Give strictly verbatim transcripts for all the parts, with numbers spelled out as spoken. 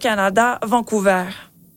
Radio-Canada, Vancouver.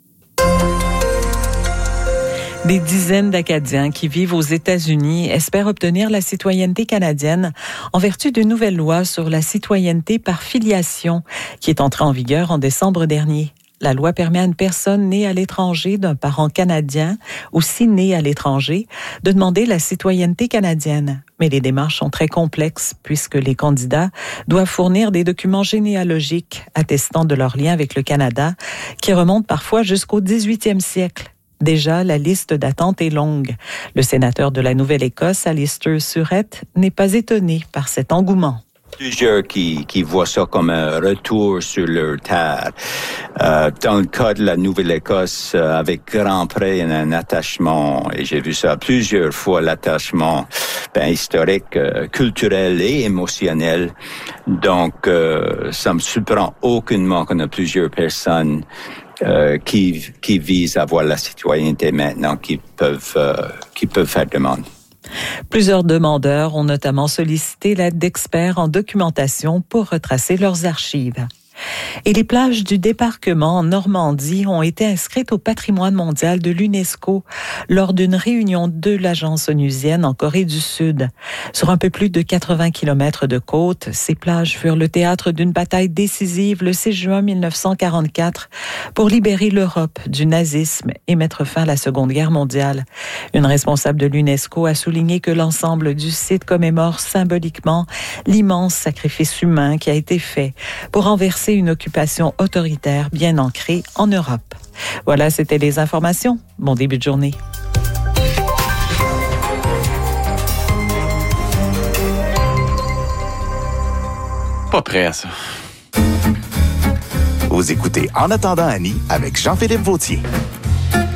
Des dizaines d'Acadiens qui vivent aux États-Unis espèrent obtenir la citoyenneté canadienne en vertu d'une nouvelle loi sur la citoyenneté par filiation qui est entrée en vigueur en décembre dernier. La loi permet à une personne née à l'étranger d'un parent canadien ou si née à l'étranger de demander la citoyenneté canadienne. Mais les démarches sont très complexes puisque les candidats doivent fournir des documents généalogiques attestant de leur lien avec le Canada qui remontent parfois jusqu'au dix-huitième siècle. Déjà, la liste d'attente est longue. Le sénateur de la Nouvelle-Écosse, Alistair Surrett, n'est pas étonné par cet engouement. Plusieurs qui, qui voient ça comme un retour sur leur terre. Euh, dans le cas de la Nouvelle-Écosse, euh, avec grand près un attachement, et j'ai vu ça plusieurs fois, l'attachement ben, historique, euh, culturel et émotionnel. Donc, euh, ça me surprend aucunement qu'on a plusieurs personnes Euh, qui, qui visent à avoir la citoyenneté maintenant, qui peuvent, euh, qui peuvent faire demande. Plusieurs demandeurs ont notamment sollicité l'aide d'experts en documentation pour retracer leurs archives. Et les plages du débarquement en Normandie ont été inscrites au patrimoine mondial de l'UNESCO lors d'une réunion de l'agence onusienne en Corée du Sud. Sur un peu plus de quatre-vingts kilomètres de côte, ces plages furent le théâtre d'une bataille décisive le six juin mille neuf cent quarante-quatre pour libérer l'Europe du nazisme et mettre fin à la Seconde Guerre mondiale. Une responsable de l'UNESCO a souligné que l'ensemble du site commémore symboliquement l'immense sacrifice humain qui a été fait pour renverser une occupation autoritaire bien ancrée en Europe. Voilà, c'était les informations. Bon début de journée. Pas prêt à ça. Vous écoutez En attendant Annie avec Jean-Philippe Vautier.